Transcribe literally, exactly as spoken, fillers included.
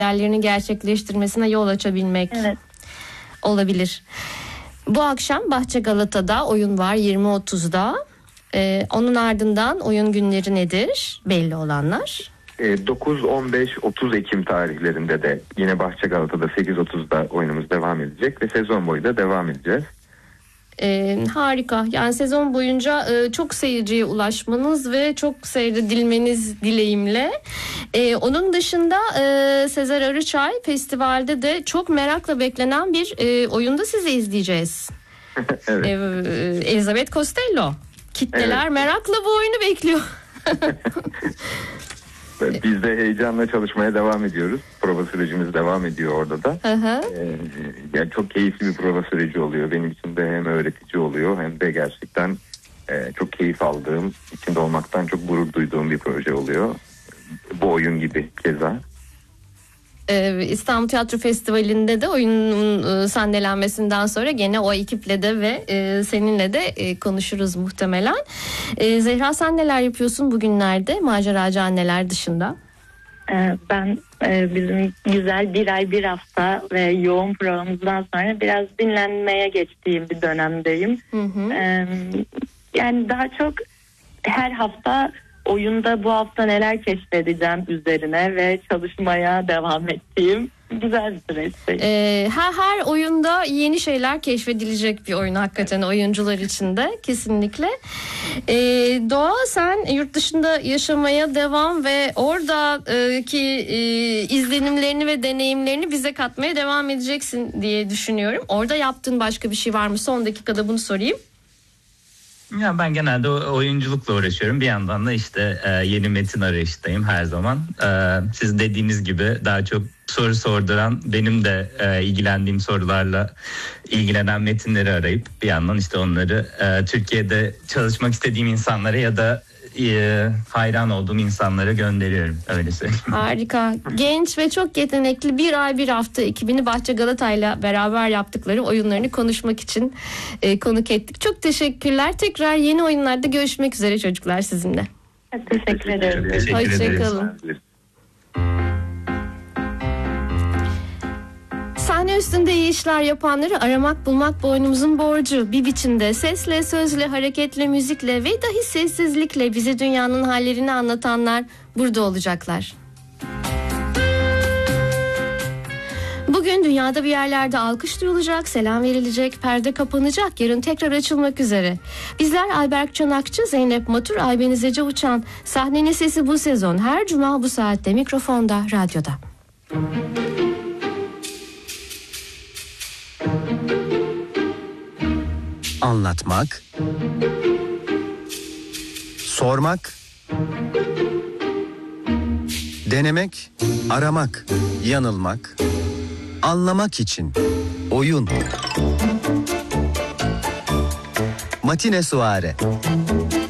hayallerini gerçekleştirmesine yol açabilmek Evet. olabilir. Bu akşam Bahçe Galata'da oyun var yirmi otuzda. Ee, onun ardından oyun günleri nedir? Belli olanlar. dokuz, on beş, otuz Ekim tarihlerinde de yine Bahçe Galata'da sekiz otuzda oyunumuz devam edecek ve sezon boyu da devam edeceğiz. Ee, harika. Yani sezon boyunca e, çok seyirciye ulaşmanız ve çok seyredilmeniz dileğimle. Ee, onun dışında e, Sezer Arıçay Festival'de de çok merakla beklenen bir e, oyunda sizi izleyeceğiz. Evet. Ee, Elizabeth Costello. Kitleler Evet. merakla bu oyunu bekliyor. Biz de heyecanla çalışmaya devam ediyoruz. Prova sürecimiz devam ediyor orada da. Hı hı. Ee, yani çok keyifli bir prova süreci oluyor. Benim için de hem öğretici oluyor hem de gerçekten e, çok keyif aldığım, içinde olmaktan çok gurur duyduğum bir proje oluyor. Bu oyun gibi keza. Ee, İstanbul Tiyatro Festivali'nde de oyunun e, sahnelenmesinden sonra gene o ekiple de ve e, seninle de e, konuşuruz muhtemelen. E, Zehra, sen neler yapıyorsun bugünlerde maceracı anneler dışında? Ee, Ben e, bizim güzel bir ay bir hafta ve yoğun programımızdan sonra biraz dinlenmeye geçtiğim bir dönemdeyim. Hı hı. Ee, Yani daha çok her hafta oyunda bu hafta neler keşfedeceğim üzerine ve çalışmaya devam ettiğim güzel bir süreçteyim. Ee, her, her oyunda yeni şeyler keşfedilecek bir oyun hakikaten oyuncular için de kesinlikle. Ee, Doğa, sen yurt dışında yaşamaya devam ve oradaki e, izlenimlerini ve deneyimlerini bize katmaya devam edeceksin diye düşünüyorum. Orada yaptığın başka bir şey var mı? Son dakikada bunu sorayım. Ya ben genelde oyunculukla uğraşıyorum. Bir yandan da işte e, yeni metin arayıştayım her zaman. E, siz dediğiniz gibi daha çok soru sorduran, benim de e, ilgilendiğim sorularla ilgilenen metinleri arayıp bir yandan işte onları e, Türkiye'de çalışmak istediğim insanlara ya da e, hayran olduğum insanlara gönderiyorum. Öyle söyleyeyim. Harika. Genç ve çok yetenekli bir ay bir hafta ekibini Bahçe Galata'yla beraber yaptıkları oyunlarını konuşmak için e, konuk ettik. Çok teşekkürler. Tekrar yeni oyunlarda görüşmek üzere çocuklar sizinle. Teşekkür ederim. Teşekkür Hoşça ederiz. kalın. Sahne üstünde iyi işler yapanları aramak bulmak boynumuzun borcu. Bir biçimde sesle, sözle, hareketle, müzikle ve dahi sessizlikle bize dünyanın hallerini anlatanlar burada olacaklar. Bugün dünyada bir yerlerde alkış duyulacak, selam verilecek, perde kapanacak, yarın tekrar açılmak üzere. Bizler Ayberk Çanakçı, Zeynep Matur, Aybeniz Ece Uçan. Sahnenin sesi bu sezon her cuma bu saatte mikrofonda, radyoda. Anlatmak, sormak, denemek, aramak, yanılmak, anlamak için oyun. Matine Suare.